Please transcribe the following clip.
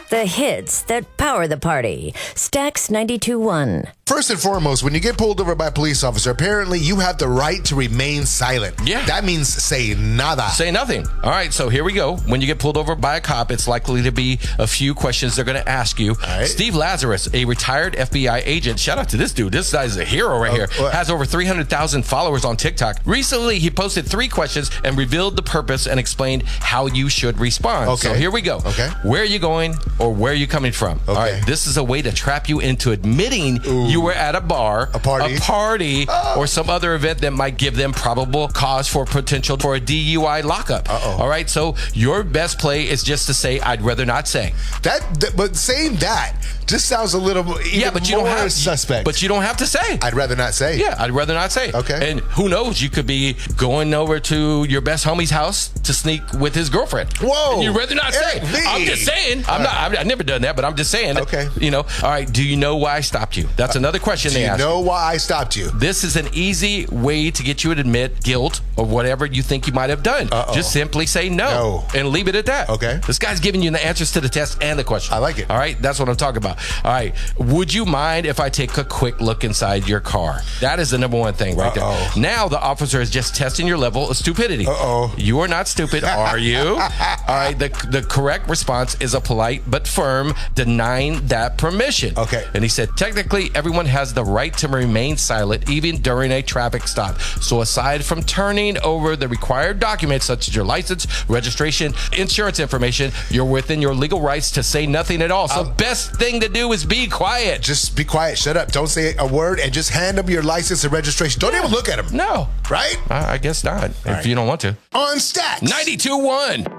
The hits that power the party. Stax 92.1. First and foremost, when you get pulled over by a police officer, apparently you have the right to remain silent. Yeah. That means say nada. Say nothing. All right, so here we go. When you get pulled over by a cop, it's likely to be a few questions they're going to ask you. Right. Steve Lazarus, a retired FBI agent, shout out to this dude. This guy's a hero right here. What? Has over 300,000 followers on TikTok. Recently, he posted 3 questions and revealed the purpose and explained how you should respond. Okay. So here we go. Okay. Where are you going or where are you coming from? Okay. All right, this is a way to trap you into admitting you were at a bar, A party. or some other event that might give them probable cause for potential for a DUI lockup. All right, so your best play is just to say, I'd rather not say. But saying that just sounds a little even But you more don't have suspect. But you don't have to say. I'd rather not say. Yeah, I'd rather not say. Okay. And who knows? You could be going over to your best homie's house to sneak with his girlfriend. Whoa. And you'd rather not say. Eric V. I'm just saying. I've never done that, but I'm just saying. Okay. You know. All right. Do you know why I stopped you? That's another question Do they you ask. know why I stopped you? This is an easy way to get you to admit guilt or whatever you think you might have done. Just simply say no and leave it at that. Okay. This guy's giving you the answers to the test and the question. I like it. All right. That's what I'm talking about. All right. Would you mind if I take a quick look inside your car? That is the number one thing right there. Now the officer is just testing your level of stupidity. You are not stupid, are you? All right. The correct response is a polite but firm denying that permission. Okay. And he said, technically, everyone has the right to remain silent even during a traffic stop. So aside from turning over the required documents such as your license, registration, insurance information, you're within your legal rights to say nothing at all. So best thing to do is be quiet. Just be quiet. Shut up. Don't say a word and just hand them your license and registration. Don't even look at them. No. Right? I guess not, if you don't want to. On Stax 92.1.